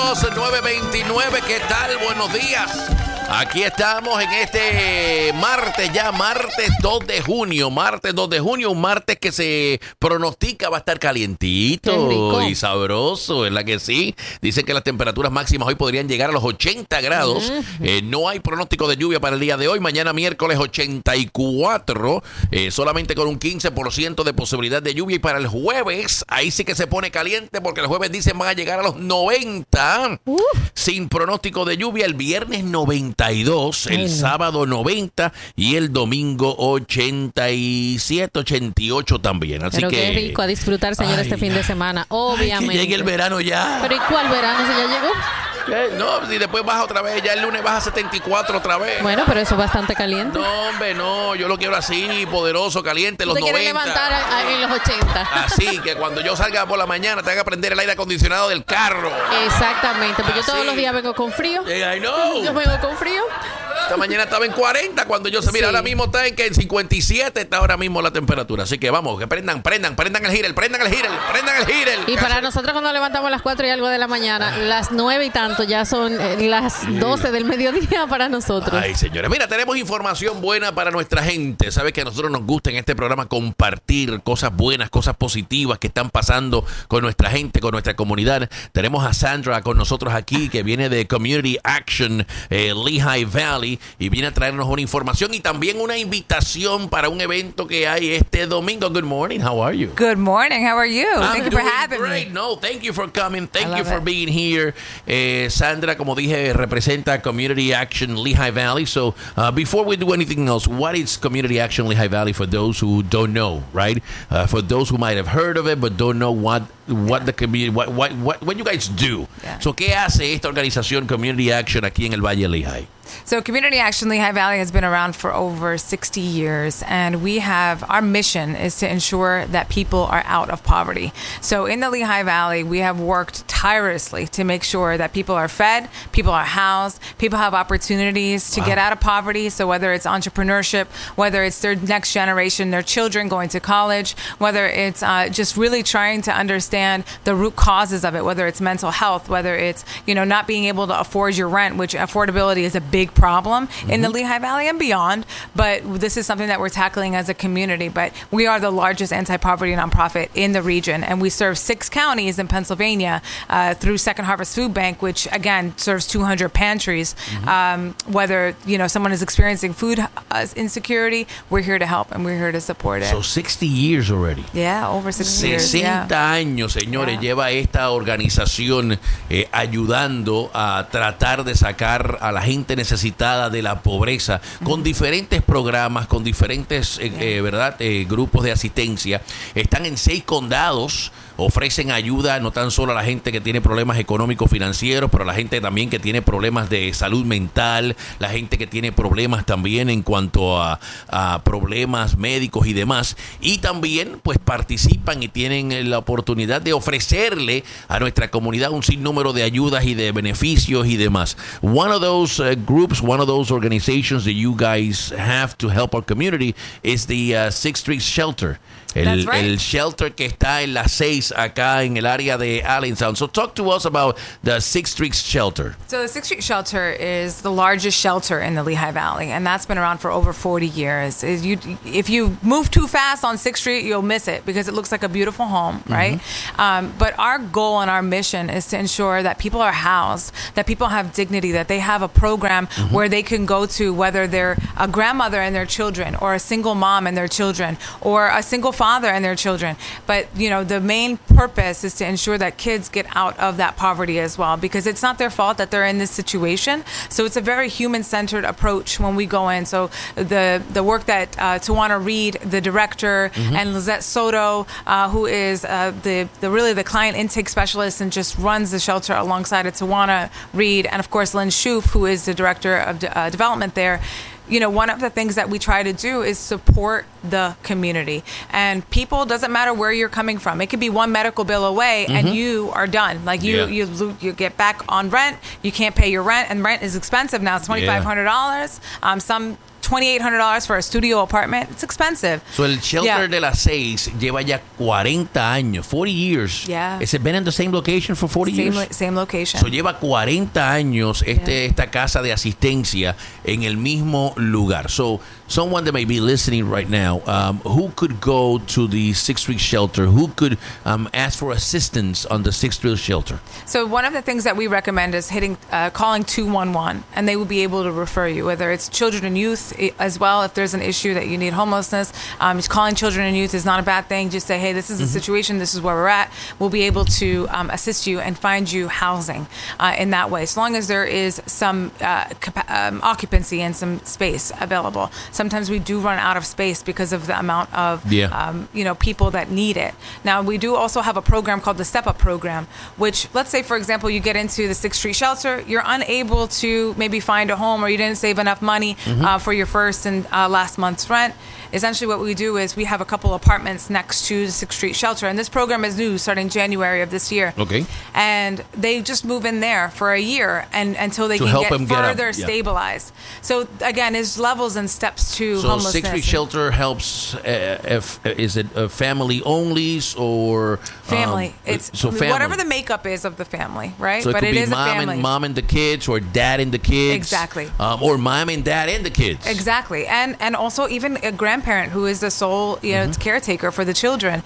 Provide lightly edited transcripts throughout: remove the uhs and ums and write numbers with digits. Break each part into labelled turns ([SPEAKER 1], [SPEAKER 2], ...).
[SPEAKER 1] 652-929. ¿Qué tal? Buenos días. Aquí estamos en este martes, ya martes 2 de junio, un martes que se pronostica va a estar calientito y sabroso, ¿verdad que sí? Dicen que las temperaturas máximas hoy podrían llegar a los 80 grados. No hay pronóstico de lluvia para el día de hoy. Mañana miércoles 84, solamente con un 15% de posibilidad de lluvia. Y para el jueves, ahí sí que se pone caliente porque el jueves dicen van a llegar a los 90, sin pronóstico de lluvia. El viernes 92, el sábado 90 y el domingo 87, 88 también. Así
[SPEAKER 2] pero
[SPEAKER 1] que
[SPEAKER 2] qué rico a disfrutar, señor, este fin de semana, obviamente.
[SPEAKER 1] Que llegue el verano ya.
[SPEAKER 2] ¿Pero y cuál verano? ¿Se ya llegó?
[SPEAKER 1] No, si después baja otra vez, ya el lunes baja a 74 otra vez.
[SPEAKER 2] Bueno, pero eso es bastante caliente.
[SPEAKER 1] No, hombre, no, yo lo quiero así, poderoso, caliente, los 90.
[SPEAKER 2] ¿Te quieres levantar en los 80?
[SPEAKER 1] Así, que cuando yo salga por la mañana tenga que prender el aire acondicionado del carro.
[SPEAKER 2] Exactamente, porque yo todos los días vengo con frío.
[SPEAKER 1] I know.
[SPEAKER 2] Yo vengo con frío.
[SPEAKER 1] Esta mañana estaba en 40 cuando yo se mira, ahora mismo está en 57 está ahora mismo la temperatura. Así que vamos, que prendan el heater.
[SPEAKER 2] Y para nosotros cuando levantamos a las 4 y algo de la mañana, las 9 y tanto ya son las 12 del mediodía para nosotros.
[SPEAKER 1] Ay, señores, mira, tenemos información buena para nuestra gente. Sabes que a nosotros nos gusta en este programa compartir cosas buenas, cosas positivas que están pasando con nuestra gente, con nuestra comunidad. Tenemos a Sandra con nosotros aquí, que viene de Community Action Lehigh Valley, y viene a traernos una información y también una invitación para un evento que hay este domingo. Good morning, how are you?
[SPEAKER 3] Good morning, how are you?
[SPEAKER 1] Thank
[SPEAKER 3] you for having me.
[SPEAKER 1] No, thank you for coming. Thank you for being here. Sandra, como dije, representa Community Action Lehigh Valley. So, before we do anything else, what is Community Action Lehigh Valley for those who don't know, right? For those who might have heard of it but don't know what the community, what you guys do. Yeah. So, ¿qué hace esta organización Community Action aquí en el Valle Lehigh?
[SPEAKER 3] So Community Action Lehigh Valley has been around for over 60 years, and our mission is to ensure that people are out of poverty. So in the Lehigh Valley, we have worked tirelessly to make sure that people are fed, people are housed, people have opportunities to get out of poverty. So whether it's entrepreneurship, whether it's their next generation, their children going to college, whether it's just really trying to understand the root causes of it, whether it's mental health, whether it's, not being able to afford your rent, which affordability is a big problem in the Lehigh Valley and beyond, but this is something that we're tackling as a community. But we are the largest anti-poverty nonprofit in the region, and we serve 6 counties in Pennsylvania through Second Harvest Food Bank, which again serves 200 pantries. Whether someone is experiencing food insecurity, we're here to help and we're here to support it.
[SPEAKER 1] So 60 years already.
[SPEAKER 3] Yeah, over 60 years.
[SPEAKER 1] 60 años, señores, lleva esta organización ayudando a tratar de sacar a la gente necesitada de la pobreza con diferentes programas, con diferentes grupos de asistencia. Están en 6 condados. Ofrecen ayuda no tan solo a la gente que tiene problemas económicos financieros, pero a la gente también que tiene problemas de salud mental, la gente que tiene problemas también en cuanto a problemas médicos y demás. Y también pues participan y tienen la oportunidad de ofrecerle a nuestra comunidad un sinnúmero de ayudas y de beneficios y demás. One of those groups, one of those organizations that you guys have to help our community is the Sixth Street Shelter. El shelter que está en las 6 acá en el área de Allentown. So talk to us about the Sixth Street Shelter.
[SPEAKER 3] So the Sixth Street Shelter is the largest shelter in the Lehigh Valley, and that's been around for over 40 years. If you move too fast on 6th Street, you'll miss it because it looks like a beautiful home, right? But our goal and our mission is to ensure that people are housed, that people have dignity, that they have a program where they can go to, whether they're a grandmother and their children, or a single mom and their children, or a single father and their children. But, the main purpose is to ensure that kids get out of that poverty as well, because it's not their fault that they're in this situation. So it's a very human-centered approach when we go in. So the work that Tawana Reed, the director, and Lizette Soto, who is the client intake specialist and just runs the shelter alongside of Tawana Reed, and of course Lynn Shoof, who is the director of development there. One of the things that we try to do is support the community. And people, doesn't matter where you're coming from. It could be one medical bill away and you are done. Like you get back on rent. You can't pay your rent, and rent is expensive now. It's $2,500. Some $2,800 for a studio apartment. It's expensive.
[SPEAKER 1] So el shelter de las 6 lleva ya 40 años, 40 years.
[SPEAKER 3] Yeah.
[SPEAKER 1] Has it been in the same location for 40 years?
[SPEAKER 3] Same location.
[SPEAKER 1] So lleva 40 años esta casa de asistencia en el mismo lugar. So someone that may be listening right now, who could go to the 6th Street shelter? Who could ask for assistance on the 6th Street shelter?
[SPEAKER 3] So one of the things that we recommend is calling 211, and they will be able to refer you, whether it's children and youth as well. If there's an issue that you need homelessness, calling children and youth is not a bad thing. Just say, hey, this is the situation. This is where we're at. We'll be able to assist you and find you housing in that way, as long as there is some occupancy and some space available. Sometimes we do run out of space because of the amount of people that need it. Now, we do also have a program called the Step Up program, which, let's say, for example, you get into the 6th Street shelter, you're unable to maybe find a home, or you didn't save enough money for your first and last month's rent. Essentially, what we do is we have a couple apartments next to the 6th Street shelter, and this program is new, starting January of this year.
[SPEAKER 1] Okay.
[SPEAKER 3] And they just move in there for a year and until they can get further stabilized. So again, there's levels and steps to homelessness.
[SPEAKER 1] So 6th Street shelter helps. Is it family onlys or
[SPEAKER 3] family? It's
[SPEAKER 1] family.
[SPEAKER 3] Whatever the makeup is of the family, right?
[SPEAKER 1] So
[SPEAKER 3] but
[SPEAKER 1] it could be
[SPEAKER 3] is a family.
[SPEAKER 1] mom and the kids, or dad and the kids.
[SPEAKER 3] Exactly.
[SPEAKER 1] Or mom and dad and the kids.
[SPEAKER 3] Exactly. And also even a grandparent who is the sole caretaker for the children.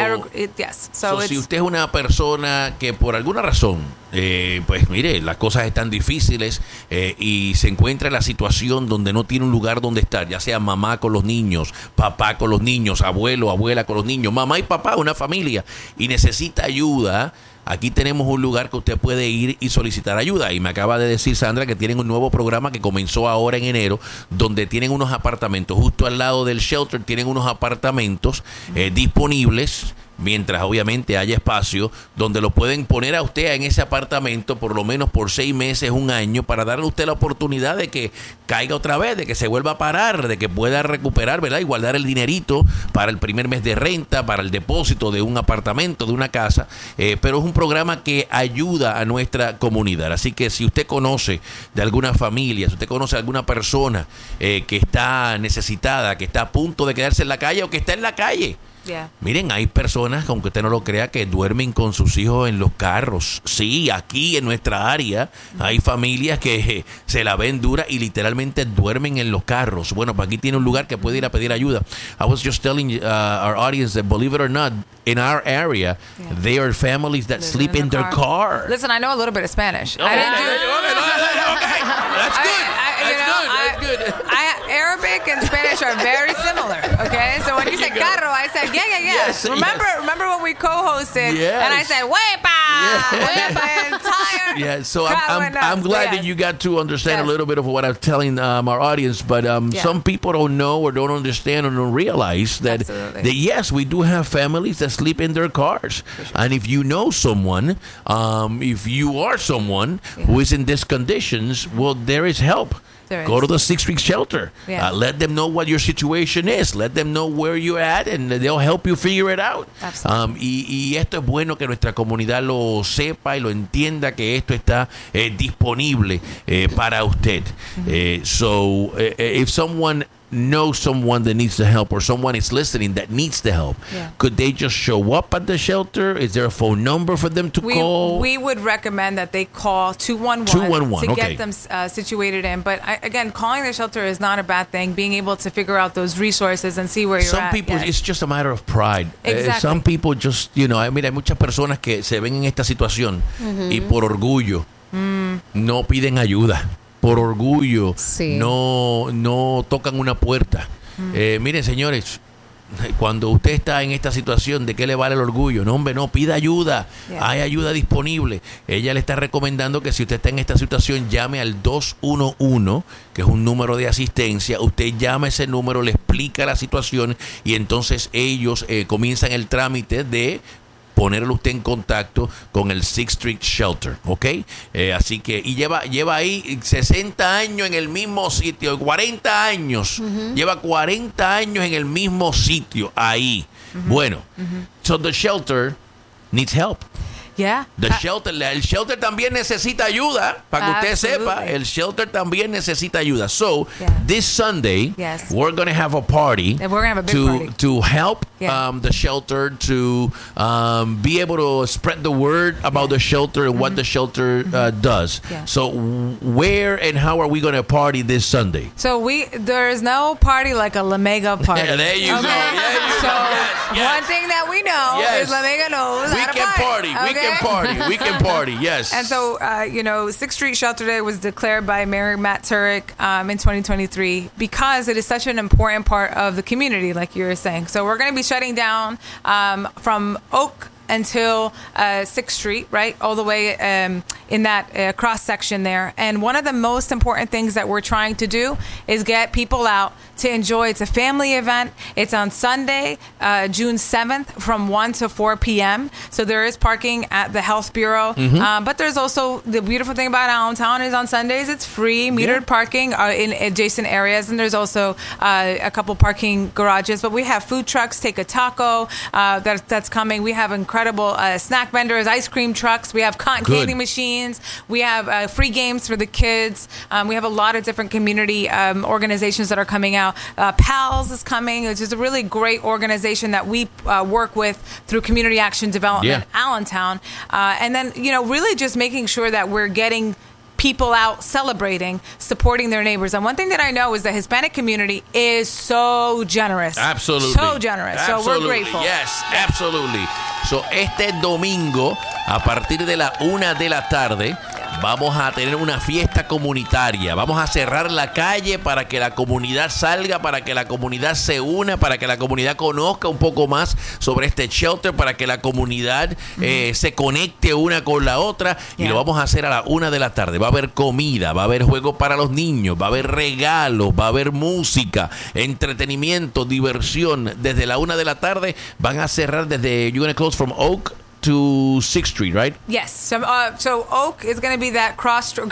[SPEAKER 1] So si usted es una persona que por alguna razón, pues mire, las cosas están difíciles y se encuentra en la situación donde no tiene un lugar donde estar, ya sea mamá con los niños, papá con los niños, abuela con los niños, mamá y papá, una familia, y necesita ayuda. Aquí tenemos un lugar que usted puede ir y solicitar ayuda. Y me acaba de decir Sandra que tienen un nuevo programa que comenzó ahora en enero, donde tienen unos apartamentos justo al lado del shelter, tienen unos apartamentos disponibles, mientras obviamente haya espacio, donde lo pueden poner a usted en ese apartamento por lo menos por 6 meses, un año, para darle a usted la oportunidad de que caiga otra vez, de que se vuelva a parar, de que pueda recuperar, ¿verdad? Y guardar el dinerito para el primer mes de renta, para el depósito de un apartamento, de una casa. Pero es un programa que ayuda a nuestra comunidad. Así que si usted conoce de alguna familia, si usted conoce de alguna persona que está necesitada, que está a punto de quedarse en la calle o que está en la calle, miren, hay personas, aunque usted no lo crea, que duermen con sus hijos en los carros. Sí, aquí en nuestra área hay familias que se la ven dura y literalmente duermen en los carros. Bueno, pues aquí tiene un lugar que puede ir a pedir ayuda. I was just telling our audience that, believe it or not, in our area, there are families that sleep in their car.
[SPEAKER 3] Listen, I know a little bit of Spanish.
[SPEAKER 1] Okay. That's good.
[SPEAKER 3] Arabic and Spanish are very similar. Okay, so when you said carro, I said yeah.
[SPEAKER 1] Yes,
[SPEAKER 3] remember when we co-hosted, and I said wepa,
[SPEAKER 1] yeah. So I'm glad that you got to understand a little bit of what I'm telling our audience, but some people don't know or don't understand or don't realize that yes, we do have families that sleep in their cars, and if you know someone, if you are someone who is in these conditions, well, there is help. Go to the 6th Street shelter. Let them know what your situation is. Let them know where you're at, and they'll help you figure it out. Y esto es bueno que nuestra comunidad lo sepa y lo entienda, que esto está disponible para usted. So if someone knows someone that needs the help, or someone is listening that needs the help, could they just show up at the shelter? Is there a phone number for them to call?
[SPEAKER 3] We would recommend that they call 211 to get them situated in. But again, calling the shelter is not a bad thing. Being able to figure out those resources and see where you're at.
[SPEAKER 1] Some people, it's just a matter of pride.
[SPEAKER 3] Exactly.
[SPEAKER 1] Some people just, I mean, hay muchas personas que se ven en esta situación y por orgullo no piden ayuda. Por orgullo, no tocan una puerta. Miren, señores, cuando usted está en esta situación, ¿de qué le vale el orgullo? No, hombre, no, pida ayuda. Hay ayuda disponible. Ella le está recomendando que si usted está en esta situación, llame al 211, que es un número de asistencia. Usted llama a ese número, le explica la situación y entonces ellos comienzan el trámite de ponerlo usted en contacto con el 6th Street Shelter, ¿ok? Así que, y lleva ahí 60 años en el mismo sitio, 40 años, lleva 40 años en el mismo sitio, ahí. Bueno, so the shelter needs help.
[SPEAKER 3] Yeah.
[SPEAKER 1] El shelter también necesita ayuda, para que usted sepa. El shelter también necesita ayuda. So, this Sunday, we're going to have a party,
[SPEAKER 3] and we're gonna have a big party
[SPEAKER 1] to help the shelter, to be able to spread the word about the shelter and what the shelter does.
[SPEAKER 3] Yeah.
[SPEAKER 1] So, where and how are we going to party this Sunday?
[SPEAKER 3] So there is no party like a La Mega party.
[SPEAKER 1] There you go. There you go. Yes.
[SPEAKER 3] One thing that we know is La Mega knows how to party.
[SPEAKER 1] We can party. Yes.
[SPEAKER 3] And so, 6th Street Shelter Day was declared by Mayor Matt Turek in 2023 because it is such an important part of the community, like you were saying. So we're going to be shutting down from Oak until 6th Street, right? All the way in that cross section there. And one of the most important things that we're trying to do is get people out to enjoy. It's a family event. It's on Sunday, June 7th from 1 to 4 p.m. So there is parking at the Health Bureau. But there's also the beautiful thing about Allentown is on Sundays it's free metered parking in adjacent areas. And there's also a couple parking garages. But we have food trucks, Take a Taco, that's coming. We have incredible snack vendors, ice cream trucks. We have cotton candy machines. We have free games for the kids. We have a lot of different community organizations that are coming out. PALS is coming, which is a really great organization that we work with through Community Action Development Allentown. And then, really just making sure that we're getting people out celebrating, supporting their neighbors. And one thing that I know is the Hispanic community is so generous.
[SPEAKER 1] Absolutely.
[SPEAKER 3] So generous. So we're grateful.
[SPEAKER 1] Yes, absolutely. So este domingo, a partir de la 1 de la tarde, vamos a tener una fiesta comunitaria. Vamos a cerrar la calle para que la comunidad salga, para que la comunidad se una, para que la comunidad conozca un poco más sobre este shelter, para que la comunidad se conecte una con la otra. Y lo vamos a hacer a la 1 de la tarde. Va a haber comida, va a haber juegos para los niños, va a haber regalos, va a haber música, entretenimiento, diversión. Desde la 1 de la tarde van a cerrar desde You're gonna close from Oak to 6th Street, right?
[SPEAKER 3] Yes. So Oak is going to be that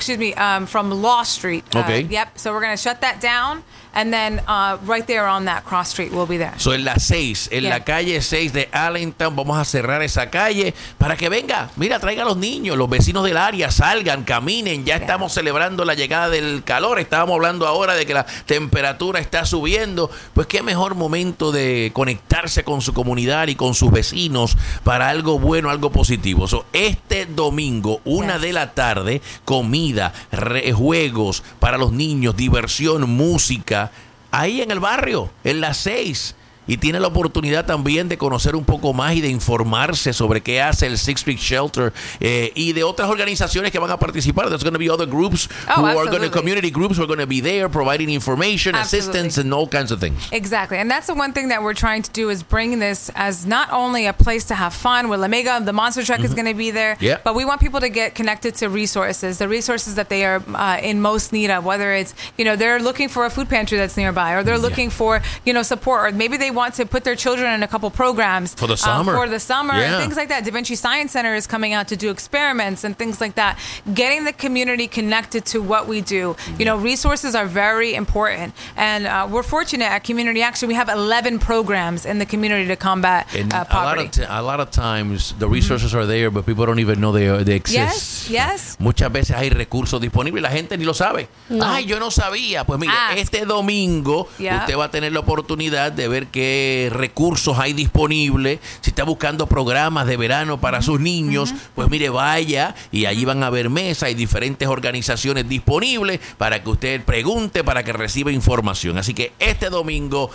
[SPEAKER 3] from Law Street.
[SPEAKER 1] Okay.
[SPEAKER 3] Yep. So we're going to shut that down. And then right there on that cross street, we'll be there.
[SPEAKER 1] So en la 6, la calle 6 de Allentown, vamos a cerrar esa calle para que venga, traiga a los niños, los vecinos del área, salgan, caminen. Ya estamos celebrando la llegada del calor. Estábamos hablando ahora de que la temperatura está subiendo. Pues qué mejor momento de conectarse con su comunidad y con sus vecinos para algo bueno, algo positivo. So, este domingo, 1 de la tarde, comida, juegos para los niños, diversión, música. Ahí en el barrio, en las 6. Y tiene la oportunidad también de conocer un poco más y de informarse sobre qué hace el 6th Street Shelter y de otras organizaciones que van a participar. There's going to be other groups community groups who are going to be there providing information, assistance, and all kinds of things.
[SPEAKER 3] Exactly. And that's the one thing that we're trying to do is bring this as not only a place to have fun with La Mega, the monster truck is going to be there, but we want people to get connected to resources, the resources that they are in most need of, whether it's, they're looking for a food pantry that's nearby, or they're looking for, support, or maybe they want to put their children in a couple programs
[SPEAKER 1] for the summer,
[SPEAKER 3] and things like that. Da Vinci Science Center is coming out to do experiments and things like that. Getting the community connected to what we do. Resources are very important, and we're fortunate at Community Action. We have 11 programs in the community to combat poverty.
[SPEAKER 1] A lot of times the resources are there, but people don't even know they exist.
[SPEAKER 3] Yes.
[SPEAKER 1] Muchas veces hay recursos disponibles y la gente ni lo sabe.
[SPEAKER 2] No.
[SPEAKER 1] Ay, yo no sabía. Pues mire, este domingo usted va a tener la oportunidad de ver qué recursos hay disponibles. Si está buscando programas de verano para sus niños, pues mire, vaya y allí van a haber mesas y diferentes organizaciones disponibles para que usted pregunte, para que reciba información. Así que este domingo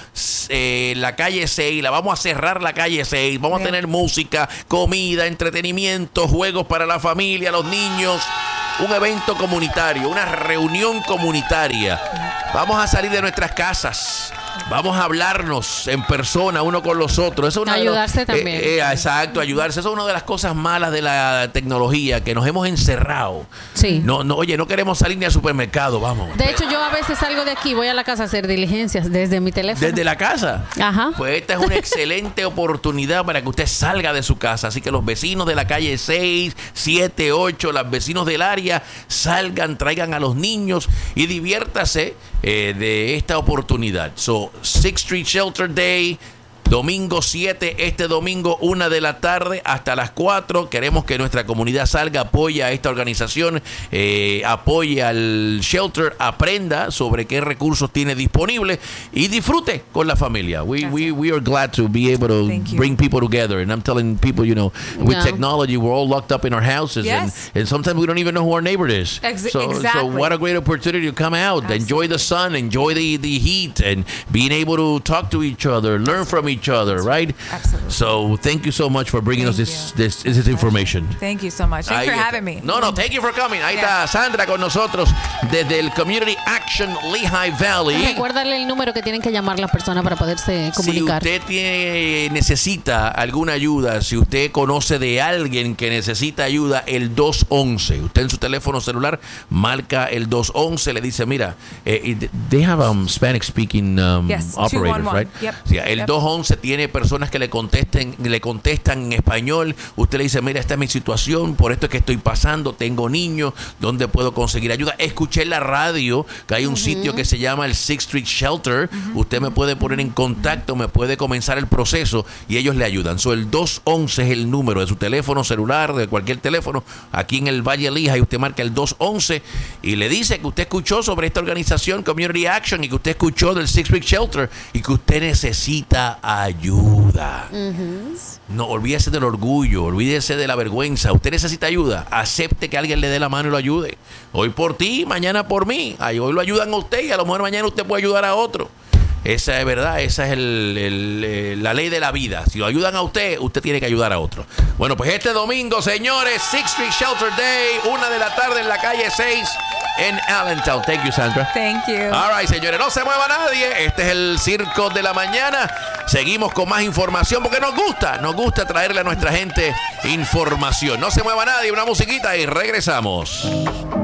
[SPEAKER 1] la calle 6, la vamos a cerrar la calle 6, vamos a tener música, comida, entretenimiento, juegos para la familia, los niños, un evento comunitario, una reunión comunitaria. Vamos a salir de nuestras casas. Vamos a hablarnos en persona uno con los otros. Eso es
[SPEAKER 2] ayudarse también.
[SPEAKER 1] Exacto, ayudarse. Eso es una de las cosas malas de la tecnología, que nos hemos encerrado.
[SPEAKER 2] Sí.
[SPEAKER 1] Oye, no queremos salir ni al supermercado, vamos.
[SPEAKER 2] De hecho, yo a veces salgo de aquí, voy a la casa a hacer diligencias desde mi teléfono.
[SPEAKER 1] ¿Desde la casa?
[SPEAKER 2] Ajá.
[SPEAKER 1] Pues esta es una excelente oportunidad para que usted salga de su casa. Así que los vecinos de la calle 6, 7, 8, los vecinos del área, salgan, traigan a los niños y diviértase de esta oportunidad. So, 6th Street Shelter Day, Domingo 7, este domingo 1 de la tarde hasta las 4. Queremos que nuestra comunidad salga, apoye a esta organización, apoye al shelter, aprenda sobre qué recursos tiene disponible y disfrute con la familia. We are glad to be able to bring people together. And I'm telling people, you know, with technology, we're all locked up in our houses, and sometimes we don't even know who our neighbor is. So what a great opportunity to come out, enjoy the sun, enjoy the heat, and being able to talk to each other, learn from each other, right?
[SPEAKER 3] Absolutely.
[SPEAKER 1] So thank you so much for bringing us this information.
[SPEAKER 3] Thank you so much. Thanks for having me.
[SPEAKER 1] No, thank you for coming. Ahí está Sandra con nosotros desde el Community Action Lehigh Valley.
[SPEAKER 2] Recuérdale el número que tienen que llamar las personas para poderse comunicar.
[SPEAKER 1] Si usted necesita alguna ayuda, si usted conoce de alguien que necesita ayuda, el 211. Usted en su teléfono celular marca el 211, le dice, mira, they have Spanish speaking operators, right?
[SPEAKER 3] Yep.
[SPEAKER 1] Sí, el 211 tiene personas que le contestan en español. Usted le dice, mira, esta es mi situación, por esto es que estoy pasando, tengo niños, ¿dónde puedo conseguir ayuda? Escuché en la radio que hay un sitio que se llama el Sixth Street Shelter. Usted me puede poner en contacto, me puede comenzar el proceso y ellos le ayudan. El 211 es el número de su teléfono celular, de cualquier teléfono, aquí en el Valle Lehigh, y usted marca el 211 y le dice que usted escuchó sobre esta organización Community Action y que usted escuchó del Sixth Street Shelter y que usted necesita ayuda. No, olvídese del orgullo, olvídese de la vergüenza. Usted necesita ayuda, acepte que alguien le dé la mano y lo ayude. Hoy por ti, mañana por mí. Hoy lo ayudan a usted y a lo mejor mañana usted puede ayudar a otro. Esa es verdad, esa es la ley de la vida. Si lo ayudan a usted, usted tiene que ayudar a otro. Bueno, pues este domingo, señores, Sixth Street Shelter Day, 1 de la tarde en la calle 6 en Allentown. Thank you, Sandra.
[SPEAKER 3] Thank you.
[SPEAKER 1] All right, señores, no se mueva nadie. Este es el Circo de la Mañana. Seguimos con más información porque nos gusta traerle a nuestra gente información. No se mueva nadie, una musiquita y regresamos.